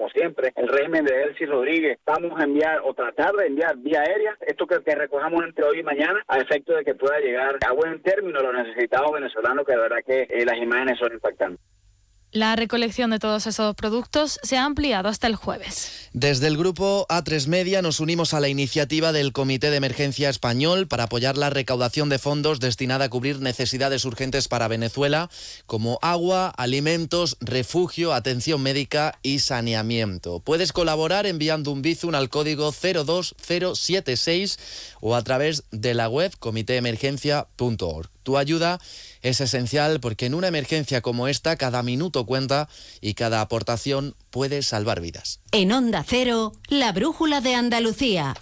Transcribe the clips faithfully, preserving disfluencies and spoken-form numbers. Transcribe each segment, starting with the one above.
como siempre, el régimen de Delcy Rodríguez, vamos a enviar o tratar de enviar vía aérea esto que, que recojamos entre hoy y mañana a efecto de que pueda llegar a buen término los necesitados venezolanos, que de verdad que eh, las imágenes son impactantes. La recolección de todos esos productos se ha ampliado hasta el jueves. Desde el grupo A tres Media nos unimos a la iniciativa del Comité de Emergencia Español para apoyar la recaudación de fondos destinada a cubrir necesidades urgentes para Venezuela, como agua, alimentos, refugio, atención médica y saneamiento. Puedes colaborar enviando un Bizum al código cero dos cero siete seis o a través de la web comité emergencia punto org. Tu ayuda es esencial porque en una emergencia como esta cada minuto cuenta y cada aportación puede salvar vidas. En Onda Cero, la brújula de Andalucía.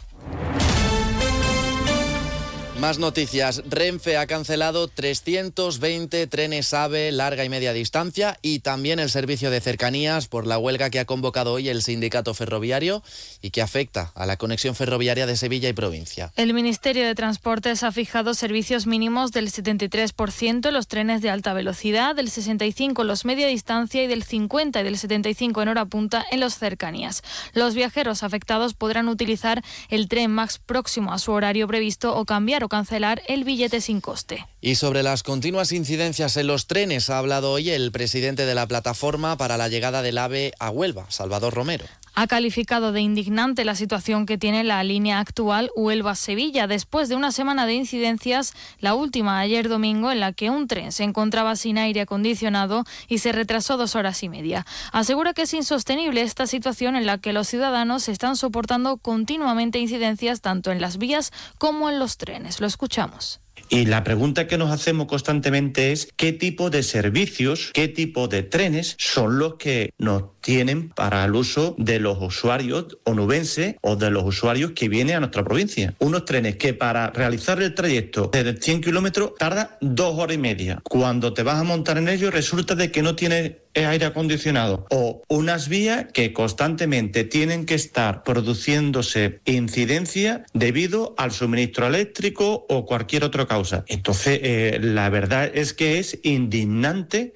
Más noticias. Renfe ha cancelado trescientos veinte trenes AVE larga y media distancia y también el servicio de cercanías por la huelga que ha convocado hoy el sindicato ferroviario y que afecta a la conexión ferroviaria de Sevilla y provincia. El Ministerio de Transportes ha fijado servicios mínimos del setenta y tres por ciento en los trenes de alta velocidad, del sesenta y cinco por ciento en los media distancia y del cincuenta por ciento y del setenta y cinco por ciento en hora punta en los cercanías. Los viajeros afectados podrán utilizar el tren más próximo a su horario previsto o cambiar o cancelar el billete sin coste. Y sobre las continuas incidencias en los trenes ha hablado hoy el presidente de la plataforma para la llegada del AVE a Huelva, Salvador Romero. Ha calificado de indignante la situación que tiene la línea actual Huelva-Sevilla después de una semana de incidencias, la última ayer domingo en la que un tren se encontraba sin aire acondicionado y se retrasó dos horas y media. Asegura que es insostenible esta situación en la que los ciudadanos están soportando continuamente incidencias tanto en las vías como en los trenes. Lo escuchamos. Y la pregunta que nos hacemos constantemente es qué tipo de servicios, qué tipo de trenes son los que nos tienen para el uso de los usuarios onubenses o de los usuarios que vienen a nuestra provincia. Unos trenes que para realizar el trayecto de cien kilómetros tarda dos horas y media. Cuando te vas a montar en ellos resulta de que no tiene aire acondicionado, o unas vías que constantemente tienen que estar produciéndose incidencia debido al suministro eléctrico o cualquier otra causa. Entonces, eh, la verdad es que es indignante.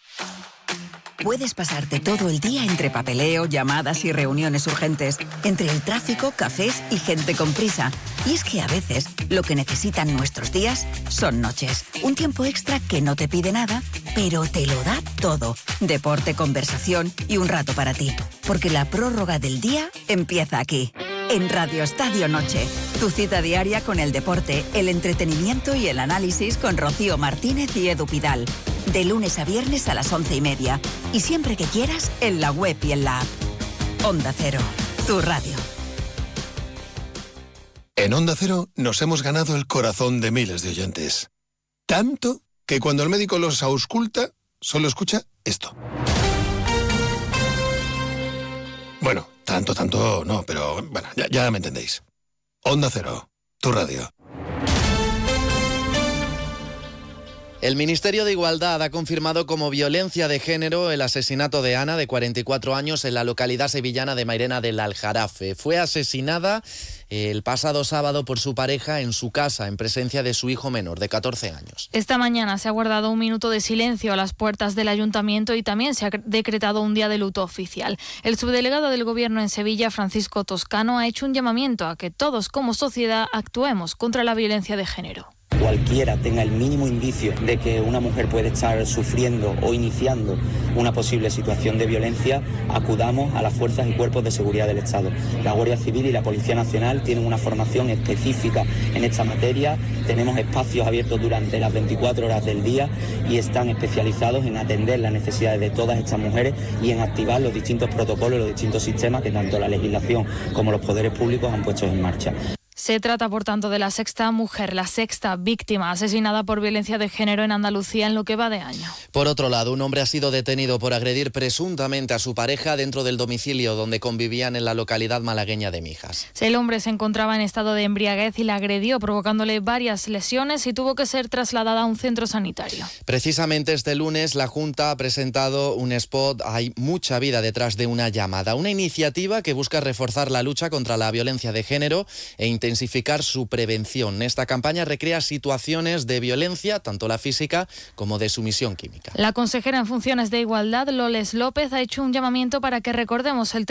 Puedes pasarte todo el día entre papeleo, llamadas y reuniones urgentes, entre el tráfico, cafés y gente con prisa. Y es que a veces lo que necesitan nuestros días son noches. Un tiempo extra que no te pide nada, pero te lo da todo. Deporte, conversación y un rato para ti. Porque la prórroga del día empieza aquí. En Radio Estadio Noche, tu cita diaria con el deporte, el entretenimiento y el análisis con Rocío Martínez y Edu Pidal. De lunes a viernes a las once y media. Y siempre que quieras, en la web y en la app. Onda Cero, tu radio. En Onda Cero nos hemos ganado el corazón de miles de oyentes. Tanto que cuando el médico los ausculta, solo escucha esto. Bueno, tanto, tanto no, pero bueno, ya, ya me entendéis. Onda Cero, tu radio. El Ministerio de Igualdad ha confirmado como violencia de género el asesinato de Ana, de cuarenta y cuatro años, en la localidad sevillana de Mairena del Aljarafe. Fue asesinada el pasado sábado por su pareja en su casa, en presencia de su hijo menor, de catorce años. Esta mañana se ha guardado un minuto de silencio a las puertas del Ayuntamiento y también se ha decretado un día de luto oficial. El subdelegado del Gobierno en Sevilla, Francisco Toscano, ha hecho un llamamiento a que todos como sociedad actuemos contra la violencia de género. Cualquiera tenga el mínimo indicio de que una mujer puede estar sufriendo o iniciando una posible situación de violencia, acudamos a las fuerzas y cuerpos de seguridad del Estado. La Guardia Civil y la Policía Nacional tienen una formación específica en esta materia, tenemos espacios abiertos durante las veinticuatro horas del día y están especializados en atender las necesidades de todas estas mujeres y en activar los distintos protocolos, los distintos sistemas que tanto la legislación como los poderes públicos han puesto en marcha. Se trata, por tanto, de la sexta mujer, la sexta víctima asesinada por violencia de género en Andalucía en lo que va de año. Por otro lado, un hombre ha sido detenido por agredir presuntamente a su pareja dentro del domicilio donde convivían en la localidad malagueña de Mijas. El hombre se encontraba en estado de embriaguez y la agredió, provocándole varias lesiones y tuvo que ser trasladada a un centro sanitario. Precisamente este lunes la Junta ha presentado un spot Hay mucha vida detrás de una llamada, una iniciativa que busca reforzar la lucha contra la violencia de género e intensificar su prevención. Esta campaña recrea situaciones de violencia, tanto la física como de sumisión química. La consejera en funciones de Igualdad, Loles López, ha hecho un llamamiento para que recordemos el